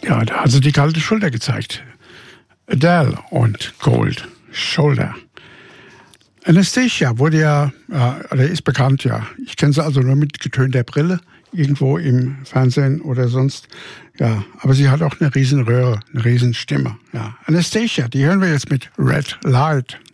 Ja, da hat sie die kalte Schulter gezeigt. Adele und Cold Shoulder. Anastacia wurde ja, oder ist bekannt, ja. Ich kenne sie also nur mit getönter Brille, irgendwo im Fernsehen oder sonst. Ja, aber sie hat auch eine riesen Röhre, eine riesen Stimme. Ja, Anastacia, die hören wir jetzt mit Red Light.